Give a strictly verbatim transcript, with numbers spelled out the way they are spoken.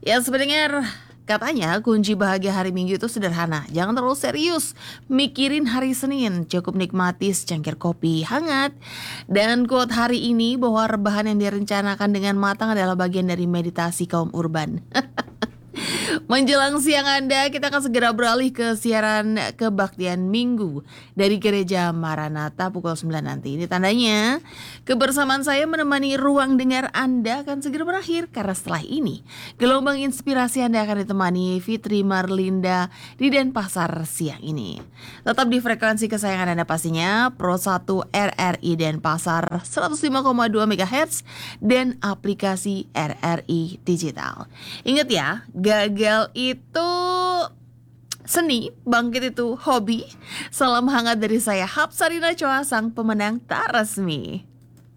Ya sebenarnya katanya kunci bahagia hari Minggu itu sederhana. Jangan terlalu serius mikirin hari Senin. Cukup nikmati secangkir kopi hangat. Dan quote hari ini bahwa rebahan yang direncanakan dengan matang adalah bagian dari meditasi kaum urban. Menjelang siang Anda, kita akan segera beralih ke siaran kebaktian Minggu dari Gereja Maranatha pukul sembilan nanti. Ini tandanya kebersamaan saya menemani ruang dengar Anda akan segera berakhir. Karena setelah ini, gelombang inspirasi Anda akan ditemani Fitri Marlinda di Denpasar siang ini. Tetap di frekuensi kesayangan Anda pastinya, Pro satu R R I Denpasar seratus lima koma dua megahertz dan aplikasi R R I Digital. Ingat ya, gagal itu seni, bangkit itu hobi. Salam hangat dari saya Hapsarina Choa, sang pemenang tak resmi.